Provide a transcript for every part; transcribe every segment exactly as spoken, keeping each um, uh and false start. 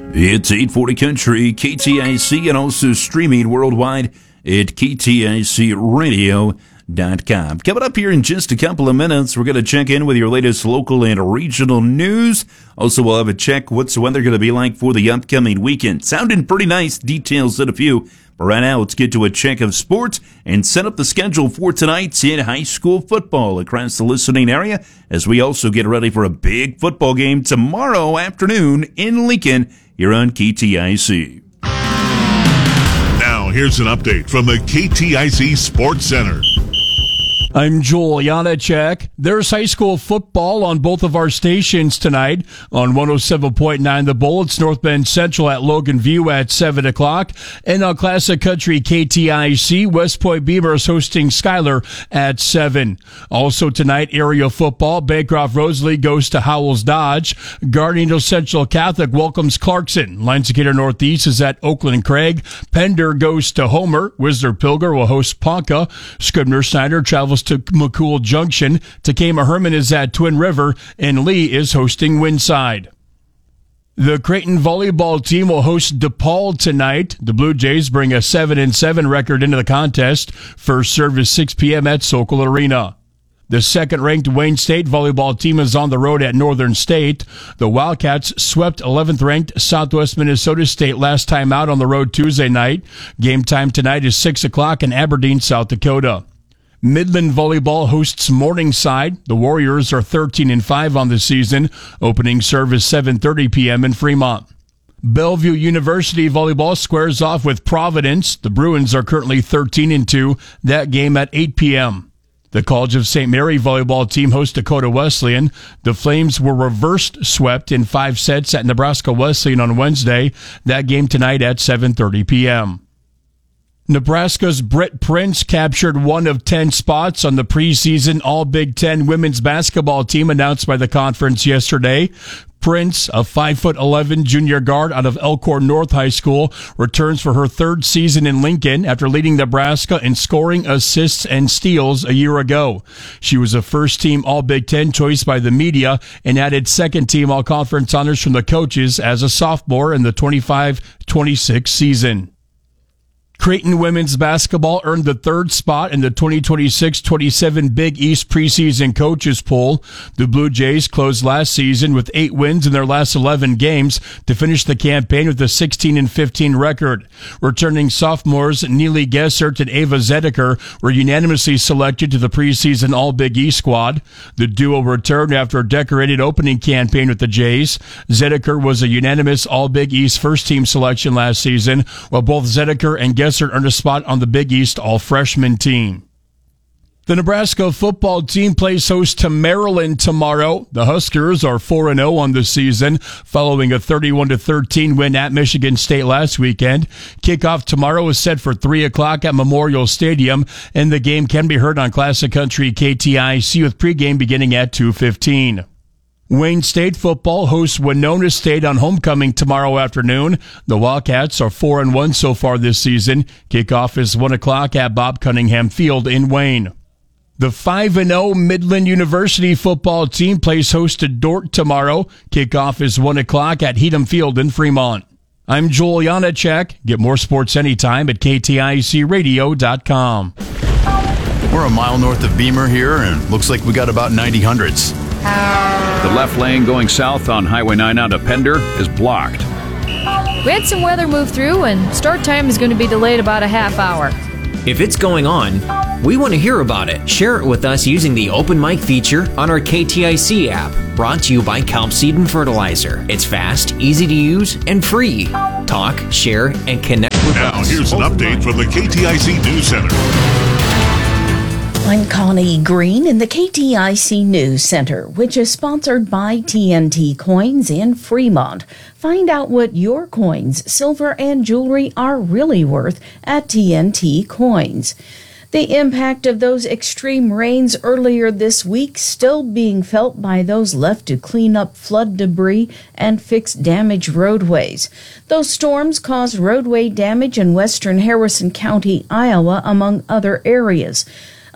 It's eight forty Country, K T I C, and also streaming worldwide at K T I C radio dot com. Coming up here in just a couple of minutes, we're going to check in with your latest local and regional news. Also, we'll have a check what's the weather going to be like for the upcoming weekend. Sounding pretty nice, details in a few. But right now, let's get to a check of sports and set up the schedule for tonight's in high school football across the listening area, as we also get ready for a big football game tomorrow afternoon in Lincoln here on K T I C. Now, here's an update from the K T I C Sports Center. I'm Joel Janacek. There's high school football on both of our stations tonight. On one oh seven point nine The Bull, it's North Bend Central at Logan View at seven o'clock. And on Classic Country K T I C, West Point Beaver is hosting Schuyler at seven. Also tonight, area football. Bancroft Rosalie goes to Howells Dodge. Gardner Central Catholic welcomes Clarkson. Lions-Decatur Northeast is at Oakland Craig. Pender goes to Homer. Whistler Pilger will host Ponca. Scribner Snyder travels to McCool Junction. Takema Herman is at Twin River, and Lee is hosting Winside. The Creighton volleyball team will host DePaul tonight. The Blue Jays bring a seven and seven record into the contest. First service six p.m. at Sokol Arena. The second-ranked Wayne State volleyball team is on the road at Northern State. The Wildcats swept eleventh-ranked Southwest Minnesota State last time out on the road Tuesday night. Game time tonight is six o'clock in Aberdeen, South Dakota. Midland Volleyball hosts Morningside. The Warriors are thirteen and five on the season. Opening service seven thirty p.m. in Fremont. Bellevue University Volleyball squares off with Providence. The Bruins are currently thirteen and two. That game at eight p.m. The College of Saint Mary volleyball team hosts Dakota Wesleyan. The Flames were reversed swept in five sets at Nebraska Wesleyan on Wednesday. That game tonight at seven thirty p.m. Nebraska's Britt Prince captured one of ten spots on the preseason All-Big Ten women's basketball team announced by the conference yesterday. Prince, a five foot eleven junior guard out of Elkhorn North High School, returns for her third season in Lincoln after leading Nebraska in scoring, assists, and steals a year ago. She was a first-team All-Big Ten choice by the media and added second-team All-Conference honors from the coaches as a sophomore in the twenty-five twenty-six season. Creighton women's basketball earned the third spot in the twenty twenty-six twenty-seven Big East preseason coaches poll. The Blue Jays closed last season with eight wins in their last eleven games to finish the campaign with a sixteen and fifteen record. Returning sophomores Neely Gessert and Ava Zedeker were unanimously selected to the preseason All-Big East squad. The duo returned after a decorated opening campaign with the Jays. Zedeker was a unanimous All-Big East first-team selection last season, while both Zedeker and Gessert earned a spot on the Big East all-freshman team. The Nebraska football team plays host to Maryland tomorrow. The Huskers are four and oh on the season, following a thirty-one to thirteen win at Michigan State last weekend. Kickoff tomorrow is set for three o'clock at Memorial Stadium, and the game can be heard on Classic Country K T I C with pregame beginning at two fifteen. Wayne State football hosts Winona State on homecoming tomorrow afternoon. The Wildcats are four and one so far this season. Kickoff is one o'clock at Bob Cunningham Field in Wayne. The five and oh Midland University football team plays host to Dordt tomorrow. Kickoff is one o'clock at Heatham Field in Fremont. I'm Joel Janacek. Get more sports anytime at K T I C radio dot com. We're a mile north of Beamer here, and looks like we got about ninety hundreds. The left lane going south on Highway nine out of Pender is blocked. We had some weather move through, and start time is going to be delayed about a half hour. If it's going on, we want to hear about it. Share it with us using the open mic feature on our K T I C app, brought to you by Kelp Seed and Fertilizer. It's fast, easy to use, and free. Talk, share, and connect with now, us. Now here's an update from the K T I C News Center. I'm Connie Green in the K T I C News Center, which is sponsored by T N T Coins in Fremont. Find out what your coins, silver, and jewelry are really worth at T N T Coins. The impact of those extreme rains earlier this week still being felt by those left to clean up flood debris and fix damaged roadways. Those storms caused roadway damage in western Harrison County, Iowa, among other areas.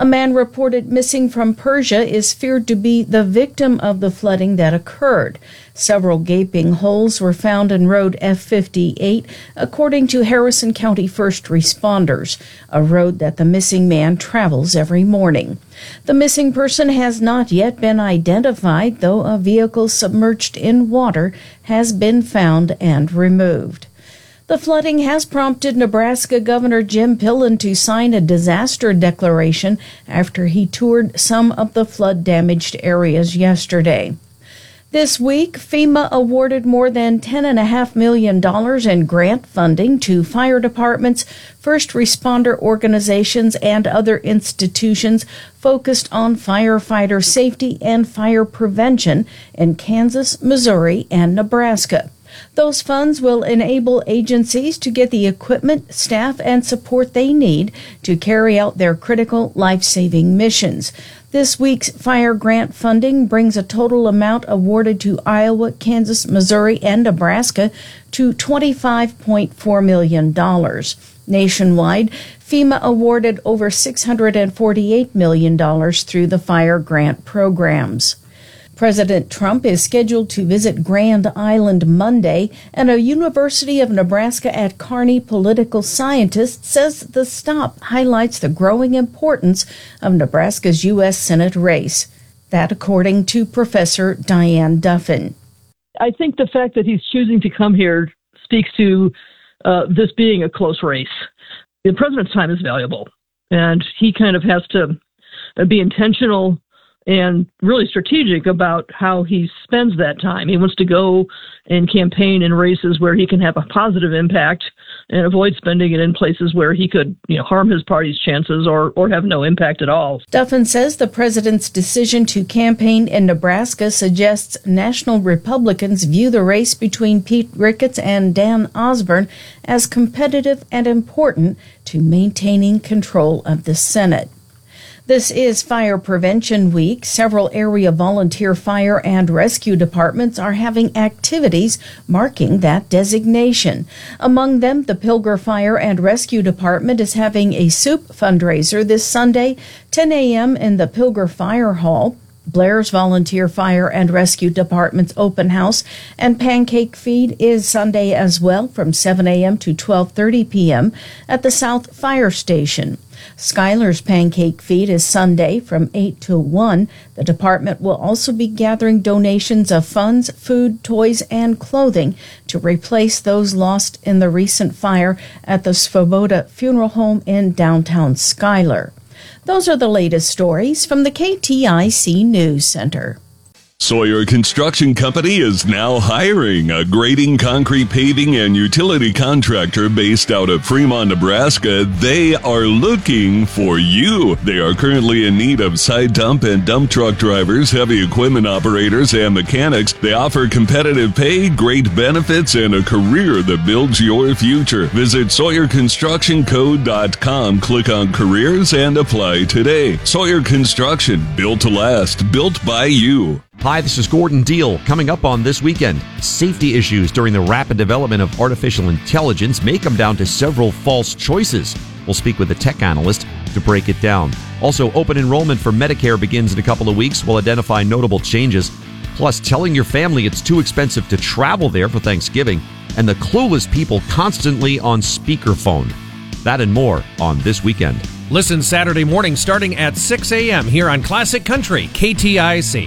A man reported missing from Persia is feared to be the victim of the flooding that occurred. Several gaping holes were found in Road F fifty-eight, according to Harrison County first responders, a road that the missing man travels every morning. The missing person has not yet been identified, though a vehicle submerged in water has been found and removed. The flooding has prompted Nebraska Governor Jim Pillen to sign a disaster declaration after he toured some of the flood-damaged areas yesterday. This week, FEMA awarded more than ten point five million dollars in grant funding to fire departments, first responder organizations, and other institutions focused on firefighter safety and fire prevention in Kansas, Missouri, and Nebraska. Those funds will enable agencies to get the equipment, staff, and support they need to carry out their critical life-saving missions. This week's fire grant funding brings a total amount awarded to Iowa, Kansas, Missouri, and Nebraska to twenty-five point four million dollars. Nationwide, FEMA awarded over six hundred forty-eight million dollars through the fire grant programs. President Trump is scheduled to visit Grand Island Monday, and a University of Nebraska at Kearney political scientist says the stop highlights the growing importance of Nebraska's U S Senate race. That according to Professor Diane Duffin. I think the fact that he's choosing to come here speaks to uh, this being a close race. The president's time is valuable, and he kind of has to be intentional and really strategic about how he spends that time. He wants to go and campaign in races where he can have a positive impact and avoid spending it in places where he could, you know, harm his party's chances or, or have no impact at all. Duffin says the president's decision to campaign in Nebraska suggests national Republicans view the race between Pete Ricketts and Dan Osborne as competitive and important to maintaining control of the Senate. This is Fire Prevention Week. Several area volunteer fire and rescue departments are having activities marking that designation. Among them, the Pilger Fire and Rescue Department is having a soup fundraiser this Sunday, ten a.m. in the Pilger Fire Hall. Blair's Volunteer Fire and Rescue Department's open house and pancake feed is Sunday as well from seven a.m. to twelve thirty p.m. at the South Fire Station. Schuyler's Pancake Feed is Sunday from eight to one. The department will also be gathering donations of funds, food, toys, and clothing to replace those lost in the recent fire at the Svoboda Funeral Home in downtown Schuyler. Those are the latest stories from the K T I C News Center. Sawyer Construction Company is now hiring a grading, concrete, paving, and utility contractor based out of Fremont, Nebraska. They are looking for you. They are currently in need of side dump and dump truck drivers, heavy equipment operators, and mechanics. They offer competitive pay, great benefits, and a career that builds your future. Visit Sawyer Construction Co dot com, click on careers, and apply today. Sawyer Construction, built to last, built by you. Hi, this is Gordon Deal. Coming up on This Weekend, safety issues during the rapid development of artificial intelligence may come down to several false choices. We'll speak with a tech analyst to break it down. Also, open enrollment for Medicare begins in a couple of weeks. We'll identify notable changes. Plus, telling your family it's too expensive to travel there for Thanksgiving, and the clueless people constantly on speakerphone. That and more on This Weekend. Listen Saturday morning starting at six a.m. here on Classic Country, K T I C.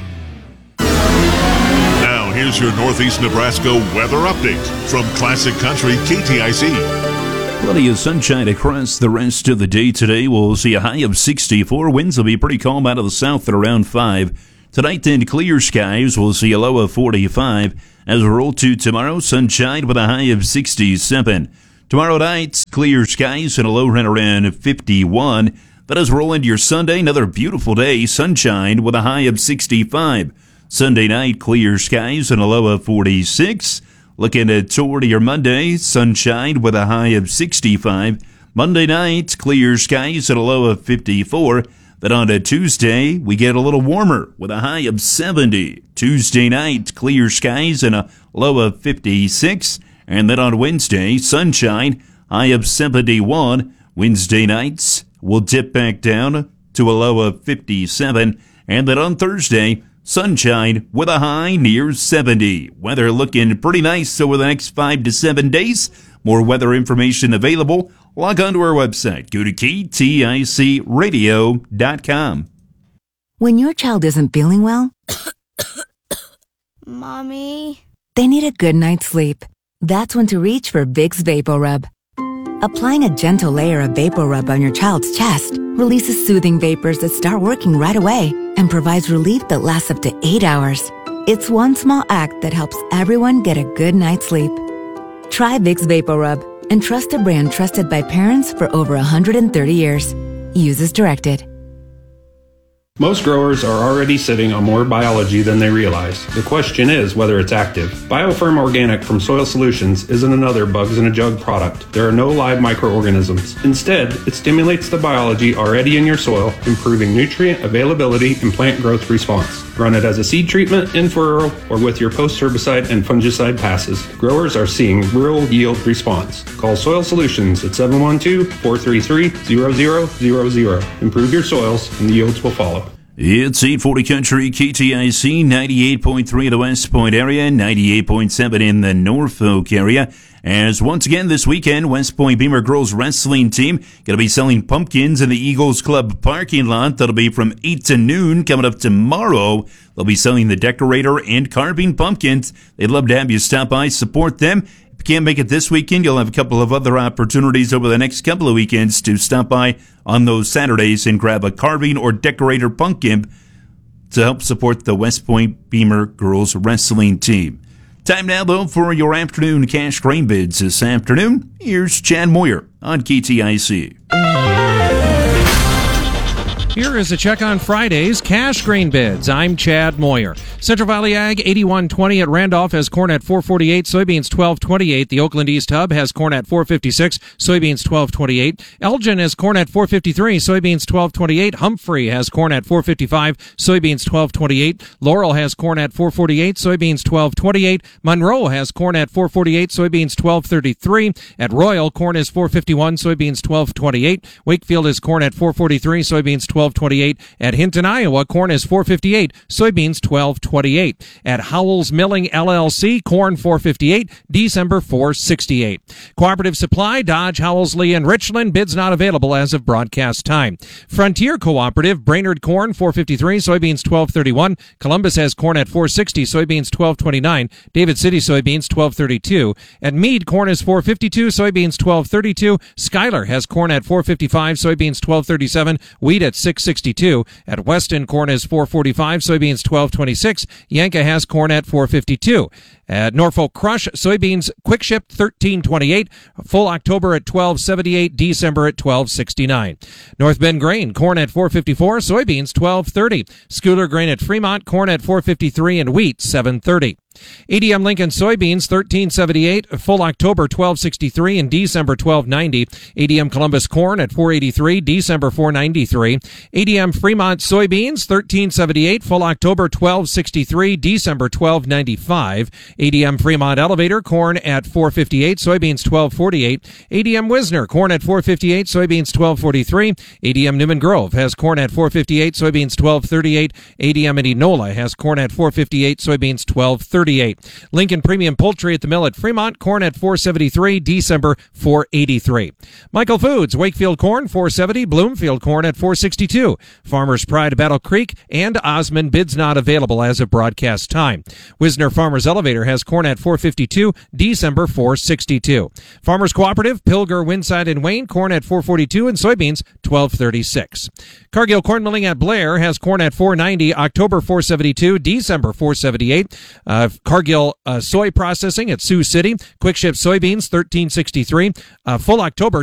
Now, here's your Northeast Nebraska weather update from Classic Country K T I C. Plenty of sunshine across the rest of the day today. We'll see a high of sixty-four. Winds will be pretty calm out of the south at around five. Tonight, then, clear skies. We'll see a low of forty-five. As we roll to tomorrow, sunshine with a high of sixty-seven. Tomorrow night, clear skies and a low right around fifty-one. Then as we roll into your Sunday, another beautiful day, sunshine with a high of sixty-five. Sunday night, clear skies and a low of forty-six. Looking at toward your Monday, sunshine with a high of sixty-five. Monday night, clear skies and a low of fifty-four. Then on to Tuesday, we get a little warmer with a high of seventy. Tuesday night, clear skies and a low of fifty-six. And then on Wednesday, sunshine, high of seventy-one. Wednesday nights will dip back down to a low of fifty-seven. And then on Thursday, sunshine with a high near seventy. Weather looking pretty nice over the next five to seven days. More weather information available. Log on to our website. Go to K T I C radio dot com. When your child isn't feeling well, Mommy, they need a good night's sleep. That's when to reach for Vicks VapoRub. Applying a gentle layer of VapoRub on your child's chest releases soothing vapors that start working right away and provides relief that lasts up to eight hours. It's one small act that helps everyone get a good night's sleep. Try Vicks VapoRub and trust a brand trusted by parents for over one hundred thirty years. Use as directed. Most growers are already sitting on more biology than they realize. The question is whether it's active. BioFirm Organic from Soil Solutions isn't another bugs in a jug product. There are no live microorganisms. Instead, it stimulates the biology already in your soil, improving nutrient availability and plant growth response. Run it as a seed treatment, in furrow, or with your post-herbicide and fungicide passes. Growers are seeing real yield response. Call Soil Solutions at seven one two, four three three, zero zero zero zero. Improve your soils and the yields will follow. It's eight forty Country, K T I C, ninety-eight point three in the West Point area, ninety-eight point seven in the Norfolk area. As once again this weekend, West Point Beamer girls wrestling team going to be selling pumpkins in the Eagles Club parking lot. That'll be from eight to noon. Coming up tomorrow, they'll be selling the decorator and carving pumpkins. They'd love to have you stop by, support them. If you can't make it this weekend, you'll have a couple of other opportunities over the next couple of weekends to stop by on those Saturdays and grab a carving or decorator pumpkin to help support the West Point Beamer girls wrestling team. Time now, though, for your afternoon cash grain bids this afternoon. Here's Chad Moyer on K T I C. Here is a check on Friday's cash grain bids. I'm Chad Moyer. Central Valley Ag eighty-one twenty at Randolph has corn at four forty-eight, soybeans twelve twenty-eight. The Oakland East Hub has corn at four fifty-six, soybeans twelve twenty-eight. Elgin has corn at four fifty-three, soybeans twelve twenty-eight. Humphrey has corn at four fifty-five, soybeans twelve twenty-eight. Laurel has corn at four forty-eight, soybeans twelve twenty-eight. Monroe has corn at four forty-eight, soybeans twelve thirty-three. At Royal, corn is four fifty-one, soybeans twelve twenty-eight. Wakefield is corn at four forty-three, soybeans twelve twenty-eight. At Hinton, Iowa, corn is four fifty-eight, soybeans twelve twenty-eight. At Howells Milling L L C, corn four fifty-eight, December four sixty-eight. Cooperative Supply, Dodge, Howells, Lee, and Richland, bids not available as of broadcast time. Frontier Cooperative, Brainerd corn four fifty-three, soybeans twelve thirty-one. Columbus has corn at four sixty, soybeans twelve twenty-nine. David City soybeans twelve thirty-two. At Meade, corn is four fifty-two, soybeans twelve thirty-two. Schuyler has corn at four fifty-five, soybeans twelve thirty-seven. Wheat at six sixty-two. At Weston, corn is four forty-five, soybeans twelve twenty-six. Yanka has corn at four fifty-two. At Norfolk Crush, soybeans quick ship thirteen twenty-eight, full October at twelve seventy-eight, December at twelve sixty-nine. North Bend Grain, corn at four fifty-four, soybeans twelve thirty. Schooler Grain at Fremont, corn at four fifty-three, and wheat seven thirty. A D M Lincoln soybeans thirteen seventy-eight, full October twelve sixty-three, and December twelve ninety. A D M Columbus corn at four eighty-three, December four ninety-three. A D M Fremont soybeans thirteen seventy-eight, full October twelve sixty-three, December twelve ninety-five. A D M Fremont Elevator corn at four fifty-eight, soybeans twelve forty-eight. A D M Wisner corn at four fifty-eight, soybeans twelve forty-three. A D M Newman Grove has corn at four fifty-eight, soybeans twelve thirty-eight. A D M Enola has corn at four fifty-eight, soybeans twelve thirty-eight. Lincoln Premium Poultry at the mill at Fremont, corn at four seventy-three, December four eighty-three. Michael Foods, Wakefield corn four seventy, Bloomfield corn at four sixty-two. Farmers Pride Battle Creek and Osmond, bids not available as of broadcast time. Wisner Farmers Elevator has corn at four fifty-two, December four sixty-two. Farmers Cooperative, Pilger, Winside, and Wayne, corn at four forty-two, and soybeans twelve thirty-six. Cargill Corn Milling at Blair has corn at four ninety, October four seventy-two, December four seventy-eight. Uh, Cargill uh, Soy Processing at Sioux City, Quick Ship soybeans thirteen sixty-three, uh, full October